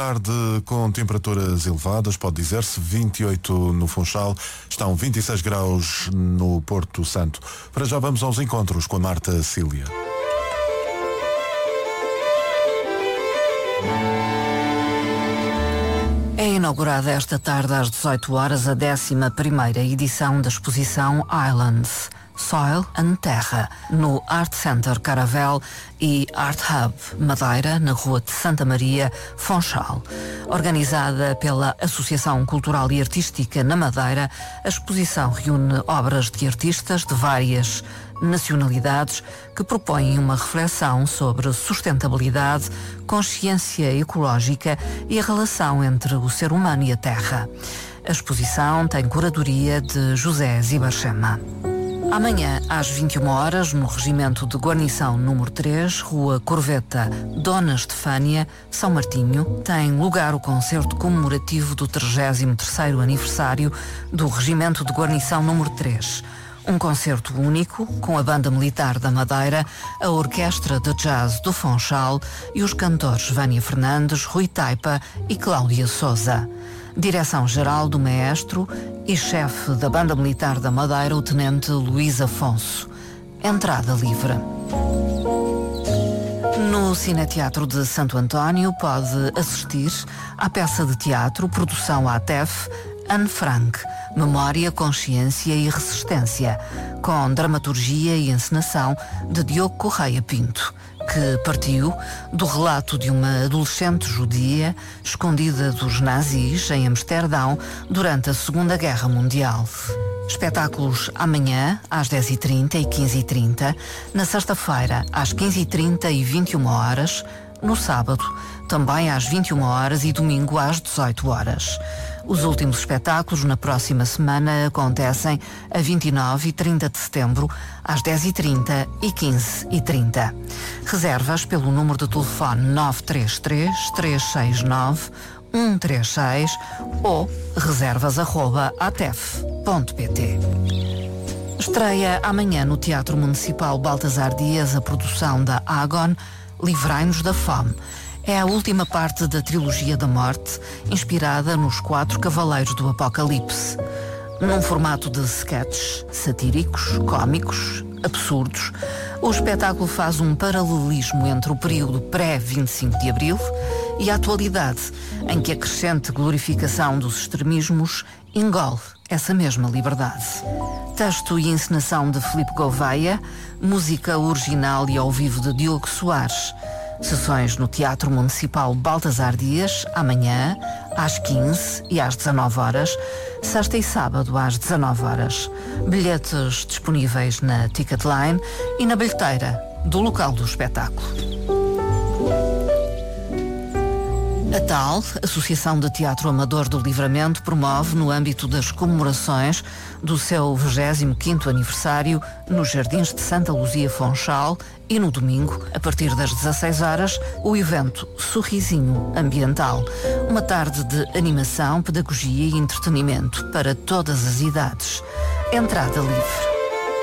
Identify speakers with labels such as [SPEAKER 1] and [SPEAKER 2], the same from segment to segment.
[SPEAKER 1] Tarde com temperaturas elevadas, pode dizer-se, 28 no Funchal, estão 26 graus no Porto Santo. Para já vamos aos encontros com a Marta Cília.
[SPEAKER 2] É inaugurada esta tarde às 18 horas a 11ª edição da exposição Islands, Soil and Terra, no Art Center Caravel e Art Hub Madeira, na Rua de Santa Maria, Funchal. Organizada pela Associação Cultural e Artística na Madeira, a exposição reúne obras de artistas de várias nacionalidades que propõem uma reflexão sobre sustentabilidade, consciência ecológica e a relação entre o ser humano e a terra. A exposição tem curadoria de José Zibachema. Amanhã, às 21 horas, no Regimento de Guarnição número 3, Rua Corveta, Dona Estefânia, São Martinho, tem lugar o concerto comemorativo do 33º aniversário do Regimento de Guarnição número 3. Um concerto único, com a Banda Militar da Madeira, a Orquestra de Jazz do Funchal e os cantores Vânia Fernandes, Rui Taipa e Cláudia Souza. Direção-geral do Maestro e chefe da Banda Militar da Madeira, o Tenente Luís Afonso. Entrada livre. No Cineteatro de Santo António pode assistir à peça de teatro, produção ATEF, Anne Frank, Memória, Consciência e Resistência, com dramaturgia e encenação de Diogo Correia Pinto, que partiu do relato de uma adolescente judia escondida dos nazis em Amsterdão durante a Segunda Guerra Mundial. Espetáculos amanhã às 10h30 e 15h30, na sexta-feira às 15h30 e 21 horas, no sábado também às 21 horas e domingo às 18 horas. Os últimos espetáculos na próxima semana acontecem a 29 e 30 de setembro, às 10h30 e 15h30. Reservas pelo número de telefone 933-369-136 ou reservas@atef.pt. Estreia amanhã no Teatro Municipal Baltasar Dias a produção da Agon, Livrai-nos da Fome. É a última parte da trilogia da morte, inspirada nos 4 Cavaleiros do Apocalipse. Num formato de sketches satíricos, cómicos, absurdos, o espetáculo faz um paralelismo entre o período pré-25 de Abril e a atualidade, em que a crescente glorificação dos extremismos engole essa mesma liberdade. Texto e encenação de Filipe Gouveia, música original e ao vivo de Diogo Soares. Sessões no Teatro Municipal Baltasar Dias, amanhã, às 15 e às 19 horas, sexta e sábado às 19 horas. Bilhetes disponíveis na Ticketline e na bilheteira do local do espetáculo. A TAL, Associação de Teatro Amador do Livramento, promove, no âmbito das comemorações do seu 25º aniversário, nos Jardins de Santa Luzia Funchal e no domingo, a partir das 16 horas, o evento Sorrisinho Ambiental. Uma tarde de animação, pedagogia e entretenimento para todas as idades. Entrada livre.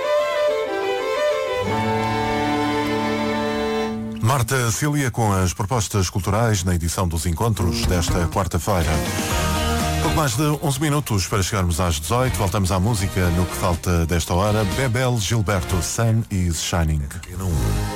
[SPEAKER 1] Marta Cília com as propostas culturais na edição dos encontros desta quarta-feira. Pouco mais de 11 minutos para chegarmos às 18. Voltamos à música no que falta desta hora. Bebel Gilberto, Sun is Shining.